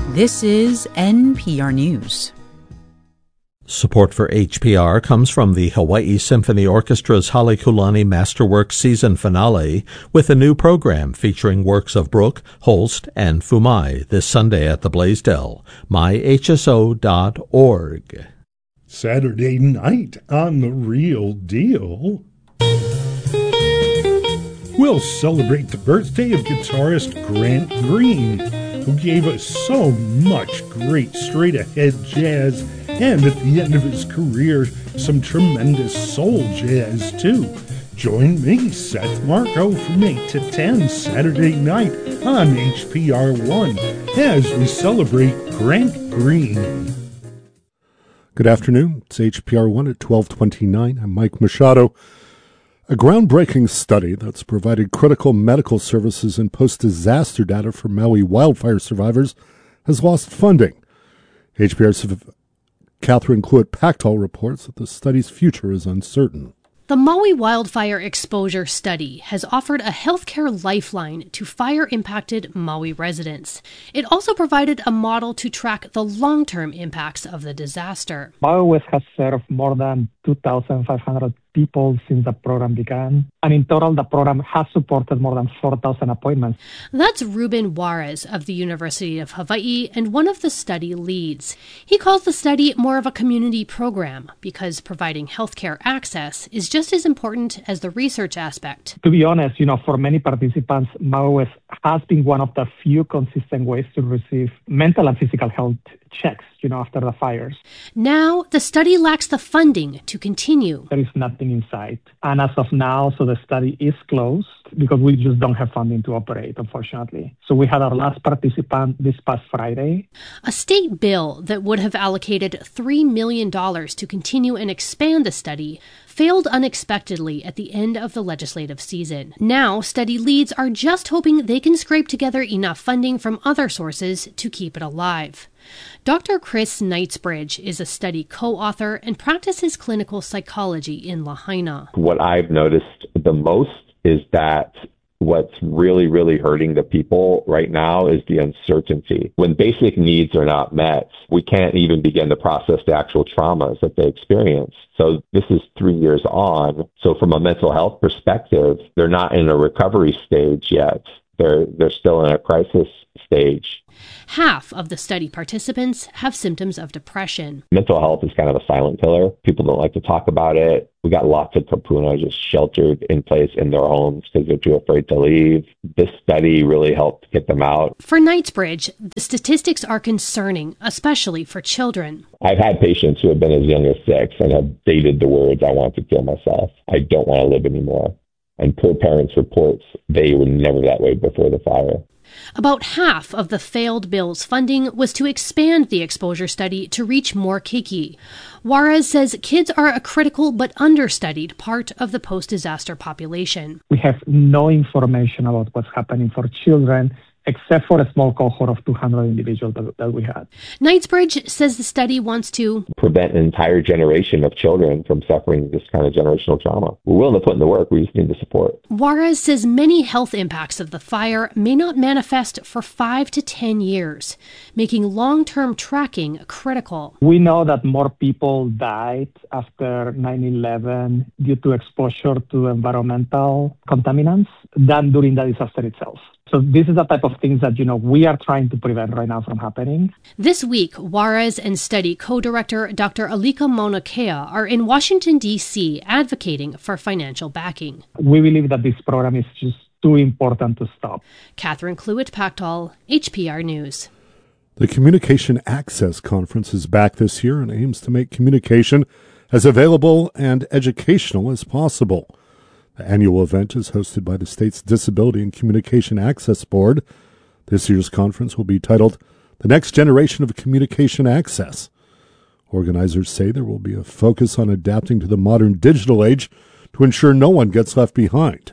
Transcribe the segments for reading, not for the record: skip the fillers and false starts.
This is NPR News. Support for HPR comes from the Hawaii Symphony Orchestra's Halekulani Masterworks season finale with a new program featuring works of Brooke, Holst, and Fumai this Sunday at the Blaisdell. myhso.org. Saturday night on The Real Deal, we'll celebrate the birthday of guitarist Grant Green, who gave us so much great straight-ahead jazz, and at the end of his career, some tremendous soul jazz, too. Join me, Seth Marco, from 8 to 10 Saturday night on HPR1 as we celebrate Grant Green. Good afternoon. It's HPR1 at 12:29. I'm Mike Machado. A groundbreaking study that's provided critical medical services and post-disaster data for Maui wildfire survivors has lost funding. HPR's Catherine Cluett-Pactol reports that the study's future is uncertain. The Maui Wildfire Exposure Study has offered a healthcare lifeline to fire-impacted Maui residents. It also provided a model to track the long-term impacts of the disaster. Maui West has served more than 2,500 people since the program began. And in total, the program has supported more than 4,000 appointments. That's Ruben Juarez of the University of Hawaii and one of the study leads. He calls the study more of a community program because providing healthcare access is just as important as the research aspect. To be honest, for many participants, Maui West has been one of the few consistent ways to receive mental and physical health checks, after the fires. Now, the study lacks the funding to continue. There is nothing in sight. And as of now, so the study is closed because we just don't have funding to operate, unfortunately. So we had our last participant this past Friday. A state bill that would have allocated $3 million to continue and expand the study failed unexpectedly at the end of the legislative season. Now, study leads are just hoping they can scrape together enough funding from other sources to keep it alive. Dr. Chris Knightsbridge is a study co-author and practices clinical psychology in Lahaina. What I've noticed the most is that what's really, really hurting the people right now is the uncertainty. When basic needs are not met, we can't even begin to process the actual traumas that they experience. So this is 3 years on. So from a mental health perspective, they're not in a recovery stage yet. They're still in a crisis stage. Half of the study participants have symptoms of depression. Mental health is kind of a silent killer. People don't like to talk about it. We got lots of kapuna just sheltered in place in their homes because they're too afraid to leave. This study really helped get them out. For Knightsbridge, the statistics are concerning, especially for children. I've had patients who have been as young as 6 and have stated the words, "I want to kill myself. I don't want to live anymore." And poor parents reports they were never that way before the fire. About half of the failed bill's funding was to expand the exposure study to reach more keiki. Juarez says kids are a critical but understudied part of the post-disaster population. We have no information about what's happening for children, except for a small cohort of 200 individuals that we had. Knightsbridge says the study wants to prevent an entire generation of children from suffering this kind of generational trauma. We're willing to put in the work. We just need the support. Juarez says many health impacts of the fire may not manifest for 5 to 10 years, making long-term tracking critical. We know that more people died after 9/11 due to exposure to environmental contaminants than during the disaster itself. So this is the type of things that, we are trying to prevent right now from happening. This week, Juarez and study co-director Dr. Alika Mauna Kea are in Washington, D.C. advocating for financial backing. We believe that this program is just too important to stop. Catherine Cluett-Pactol, HPR News. The Communication Access Conference is back this year and aims to make communication as available and educational as possible. The annual event is hosted by the state's Disability and Communication Access Board. This year's conference will be titled The Next Generation of Communication Access. Organizers say there will be a focus on adapting to the modern digital age to ensure no one gets left behind.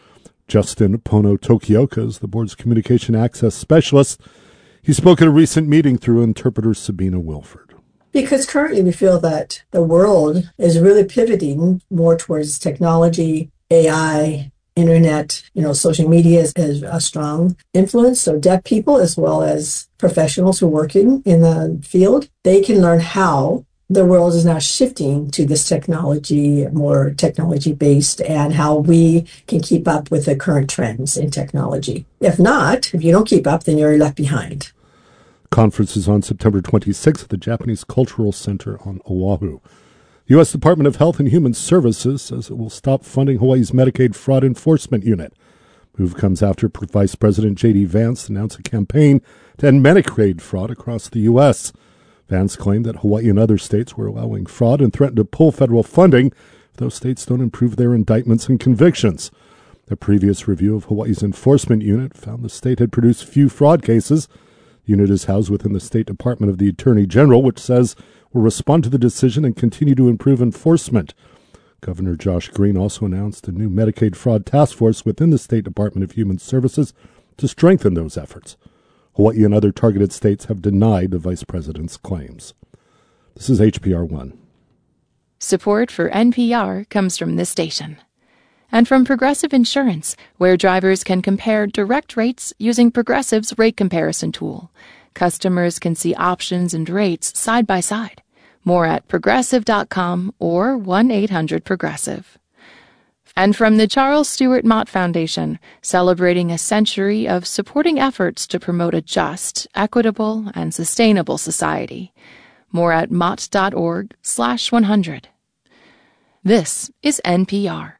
Justin Pono Tokioka is the board's communication access specialist. He spoke at a recent meeting through interpreter Sabina Wilford. Because currently we feel that the world is really pivoting more towards technology, AI, internet, social media is a strong influence. So deaf people, as well as professionals who are working in the field, they can learn how the world is now shifting to this technology, more technology-based, and how we can keep up with the current trends in technology. If you don't keep up, then you're left behind. Conference is on September 26th at the Japanese Cultural Center on Oahu. The U.S. Department of Health and Human Services says it will stop funding Hawaii's Medicaid Fraud Enforcement Unit. Move comes after Vice President J.D. Vance announced a campaign to end Medicaid fraud across the U.S. Vance claimed that Hawaii and other states were allowing fraud and threatened to pull federal funding if those states don't improve their indictments and convictions. A previous review of Hawaii's enforcement unit found the state had produced few fraud cases. The unit is housed within the State Department of the Attorney General, which says will respond to the decision and continue to improve enforcement. Governor Josh Green also announced a new Medicaid fraud task force within the State Department of Human Services to strengthen those efforts. Hawaii and other targeted states have denied the vice president's claims. This is HPR 1. Support for NPR comes from this station. And from Progressive Insurance, where drivers can compare direct rates using Progressive's rate comparison tool. Customers can see options and rates side by side. More at progressive.com or 1-800-PROGRESSIVE. And from the Charles Stewart Mott Foundation, celebrating a century of supporting efforts to promote a just, equitable, and sustainable society. More at mott.org/100. This is NPR.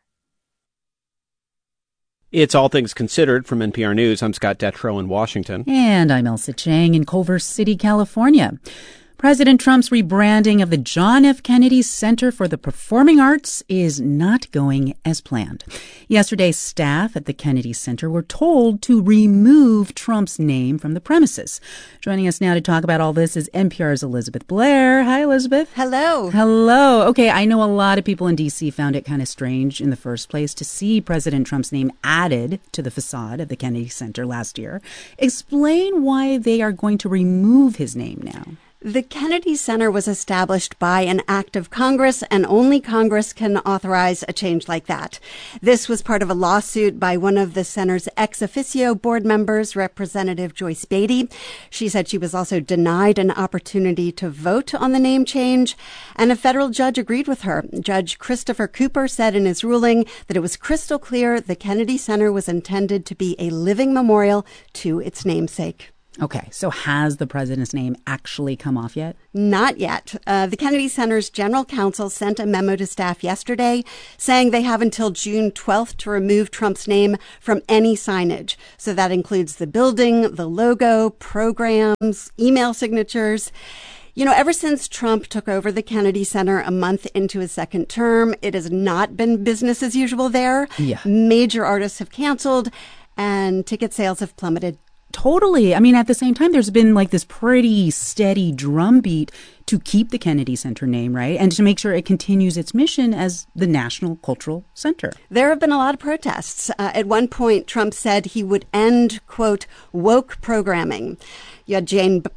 It's All Things Considered from NPR News. I'm Scott Detrow in Washington. And I'm Elsa Chang in Culver City, California. President Trump's rebranding of the John F. Kennedy Center for the Performing Arts is not going as planned. Yesterday, staff at the Kennedy Center were told to remove Trump's name from the premises. Joining us now to talk about all this is NPR's Elizabeth Blair. Hi, Elizabeth. Hello. Hello. Okay, I know a lot of people in D.C. found it kind of strange in the first place to see President Trump's name added to the facade of the Kennedy Center last year. Explain why they are going to remove his name now. The Kennedy Center was established by an act of Congress, and only Congress can authorize a change like that. This was part of a lawsuit by one of the center's ex officio board members, Representative Joyce Beatty. She said she was also denied an opportunity to vote on the name change, and a federal judge agreed with her. Judge Christopher Cooper said in his ruling that it was crystal clear the Kennedy Center was intended to be a living memorial to its namesake. Okay, so has the president's name actually come off yet? Not yet. The Kennedy Center's general counsel sent a memo to staff yesterday saying they have until June 12th to remove Trump's name from any signage. So that includes the building, the logo, programs, email signatures. You know, ever since Trump took over the Kennedy Center a month into his second term, it has not been business as usual there. Yeah. Major artists have canceled and ticket sales have plummeted. Totally. I mean, at the same time, there's been like this pretty steady drumbeat to keep the Kennedy Center name, right? And to make sure it continues its mission as the National Cultural Center. There have been a lot of protests. At one point, Trump said he would end, quote, woke programming. You had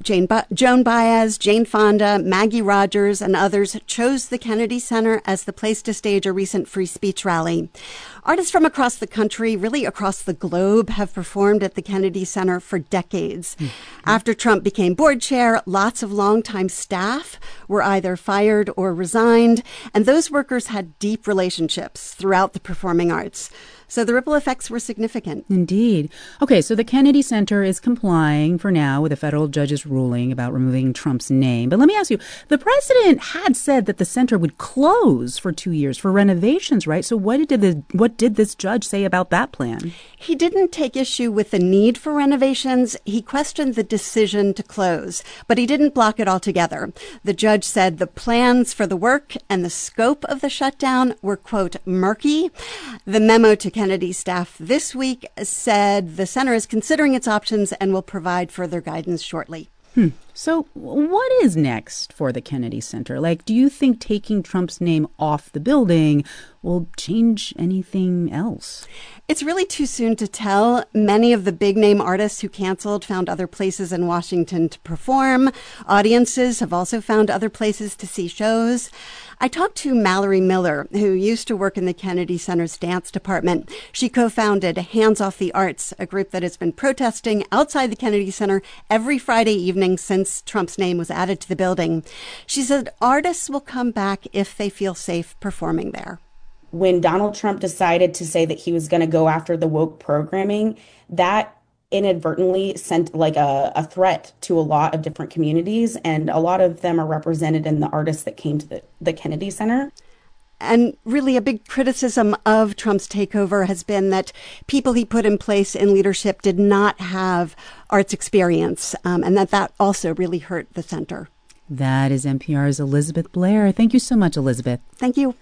Joan Baez, Jane Fonda, Maggie Rogers, and others chose the Kennedy Center as the place to stage a recent free speech rally. Artists from across the country, really across the globe, have performed at the Kennedy Center for decades. Mm-hmm. After Trump became board chair, lots of longtime staff were either fired or resigned, and those workers had deep relationships throughout the performing arts. So the ripple effects were significant. Indeed. Okay, so the Kennedy Center is complying for now with a federal judge's ruling about removing Trump's name. But let me ask you, the president had said that the center would close for 2 years for renovations, right? So what did this judge say about that plan? He didn't take issue with the need for renovations. He questioned the decision to close, but he didn't block it altogether. The judge said the plans for the work and the scope of the shutdown were, quote, murky. The memo to Kennedy staff this week said the center is considering its options and will provide further guidance shortly. So what is next for the Kennedy Center? Like, do you think taking Trump's name off the building will change anything else? It's really too soon to tell. Many of the big name artists who canceled found other places in Washington to perform. Audiences have also found other places to see shows. I talked to Mallory Miller, who used to work in the Kennedy Center's dance department. She co-founded Hands Off the Arts, a group that has been protesting outside the Kennedy Center every Friday evening since Trump's name was added to the building. She said artists will come back if they feel safe performing there. When Donald Trump decided to say that he was going to go after the woke programming, that inadvertently sent like a threat to a lot of different communities, and a lot of them are represented in the artists that came to the Kennedy Center. And really a big criticism of Trump's takeover has been that people he put in place in leadership did not have arts experience, and that also really hurt the center. That is NPR's Elizabeth Blair. Thank you so much, Elizabeth. Thank you.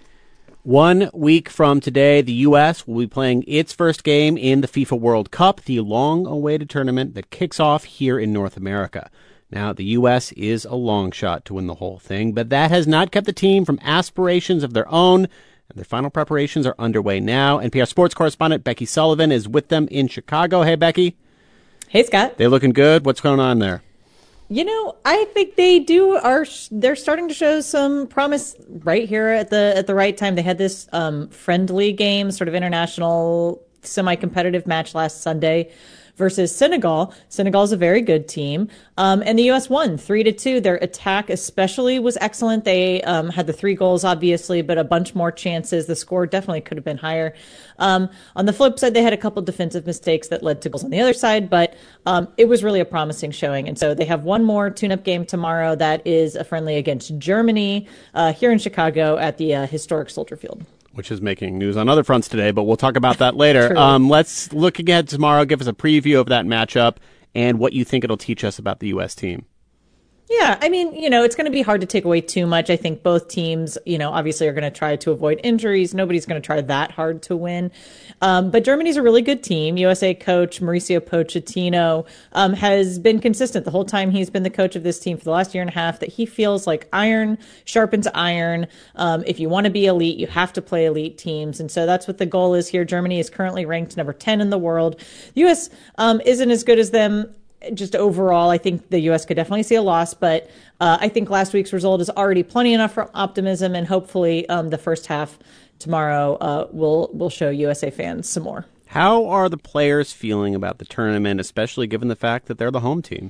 1 week from today, the U.S. will be playing its first game in the FIFA World Cup, the long-awaited tournament that kicks off here in North America. Now, the U.S. is a long shot to win the whole thing, but that has not kept the team from aspirations of their own, and their final preparations are underway now. NPR sports correspondent Becky Sullivan is with them in Chicago. Hey, Becky. Hey, Scott. They looking good? What's going on there? You know, I think they're starting to show some promise right here at the right time. They had this friendly game, sort of international semi-competitive match last Sunday versus Senegal. Senegal's a very good team. And the U.S. won 3-2. Their attack especially was excellent. They had the 3 goals, obviously, but a bunch more chances. The score definitely could have been higher. On the flip side, they had a couple defensive mistakes that led to goals on the other side, but it was really a promising showing. And so they have one more tune-up game tomorrow that is a friendly against Germany here in Chicago at the historic Soldier Field. Which is making news on other fronts today, but we'll talk about that later. Let's look ahead tomorrow. Give us a preview of that matchup and what you think it'll teach us about the U.S. team. Yeah, I mean, it's going to be hard to take away too much. I think both teams, obviously are going to try to avoid injuries. Nobody's going to try that hard to win. But Germany's a really good team. USA coach Mauricio Pochettino has been consistent the whole time he's been the coach of this team for the last year and a half, that he feels like iron sharpens iron. If you want to be elite, you have to play elite teams. And so that's what the goal is here. Germany is currently ranked number 10 in the world. The U.S. Isn't as good as them. Just overall, I think the U.S. could definitely see a loss, but I think last week's result is already plenty enough for optimism, and hopefully the first half tomorrow will show USA fans some more. How are the players feeling about the tournament, especially given the fact that they're the home team?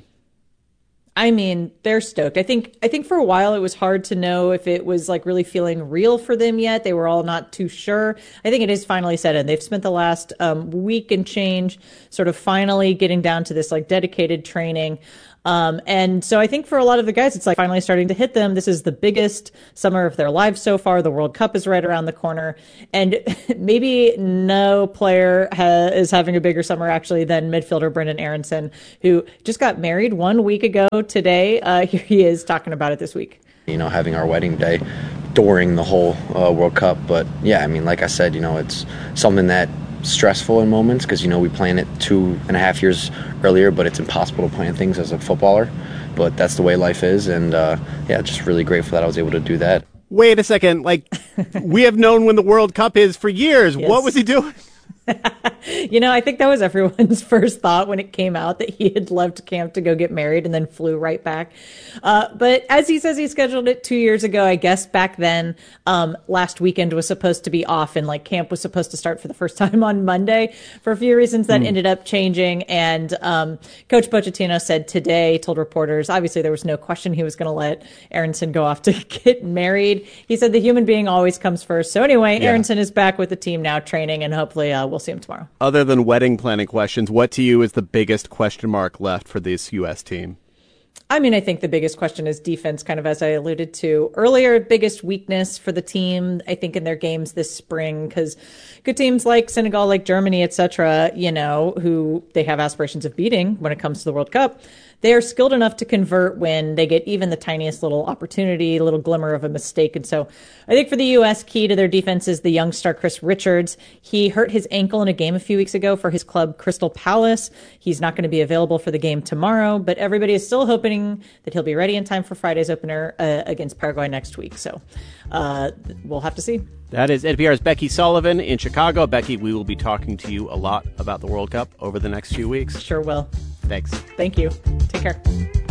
I mean, they're stoked. I think for a while it was hard to know if it was like really feeling real for them yet. They were all not too sure. I think it is finally set in. They've spent the last week and change sort of finally getting down to this like dedicated training. And so I think for a lot of the guys, it's like finally starting to hit them. This is the biggest summer of their lives so far. The World Cup is right around the corner. And maybe no player is having a bigger summer actually than midfielder Brenden Aaronson, who just got married 1 week ago today. Here he is talking about it this week. Having our wedding day during the whole World Cup. But yeah, I mean, like I said, it's something that stressful in moments because we planned it 2.5 years earlier, but it's impossible to plan things as a footballer, but that's the way life is. And just really grateful that I was able to do that. Wait a second, we have known when the World Cup is for years. Yes. What was he doing? I think that was everyone's first thought when it came out that he had left camp to go get married and then flew right back. But as he says, he scheduled it 2 years ago. I guess back then, last weekend was supposed to be off and camp was supposed to start for the first time on Monday. For a few reasons that ended up changing. And Coach Pochettino said today, told reporters, obviously there was no question he was going to let Aaronson go off to get married. He said the human being always comes first. So anyway, Aaronson is back with the team now training, and hopefully we'll see him tomorrow. Other than wedding planning questions, what to you is the biggest question mark left for this U.S. team? I mean, I think the biggest question is defense, kind of as I alluded to earlier. Biggest weakness for the team, I think, in their games this spring, because good teams like Senegal, like Germany, et cetera, who they have aspirations of beating when it comes to the World Cup, they are skilled enough to convert when they get even the tiniest little opportunity, a little glimmer of a mistake. And so I think for the U.S., key to their defense is the young star Chris Richards. He hurt his ankle in a game a few weeks ago for his club Crystal Palace. He's not going to be available for the game tomorrow, but everybody is still hoping that he'll be ready in time for Friday's opener against Paraguay next week. So we'll have to see. That is NPR's Becky Sullivan in Chicago. Becky, we will be talking to you a lot about the World Cup over the next few weeks. Sure will. Thanks. Thank you. Take care.